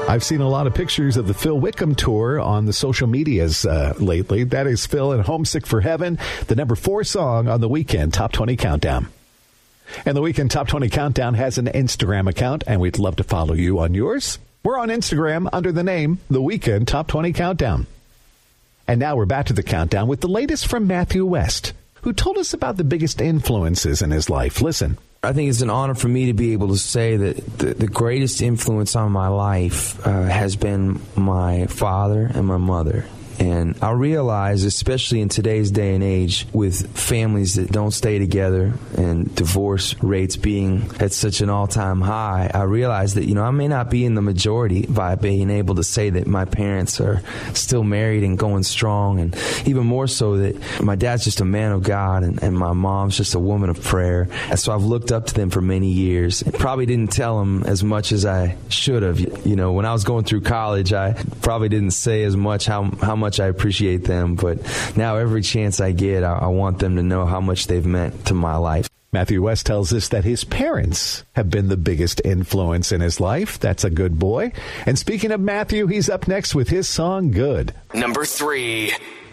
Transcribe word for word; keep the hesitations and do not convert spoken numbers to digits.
I've seen a lot of pictures of the Phil Wickham tour on the social medias uh, lately. That is Phil and Homesick for Heaven, the number four song on the Weekend Top twenty Countdown. And the Weekend Top twenty Countdown has an Instagram account, and we'd love to follow you on yours. We're on Instagram under the name The Weekend Top twenty Countdown. And now we're back to the countdown with the latest from Matthew West, who told us about the biggest influences in his life. Listen. I think it's an honor for me to be able to say that the, the greatest influence on my life uh, has been my father and my mother. And I realize, especially in today's day and age, with families that don't stay together and divorce rates being at such an all-time high, I realize that, you know, I may not be in the majority by being able to say that my parents are still married and going strong, and even more so that my dad's just a man of God and, and my mom's just a woman of prayer. And so I've looked up to them for many years. Probably didn't tell them as much as I should have. You know, when I was going through college, I probably didn't say as much how, how much I appreciate them, but now every chance I get, I, I want them to know how much they've meant to my life. Matthew West tells us that his parents have been the biggest influence in his life. That's a good boy. And speaking of Matthew, he's up next with his song, Good. Number three.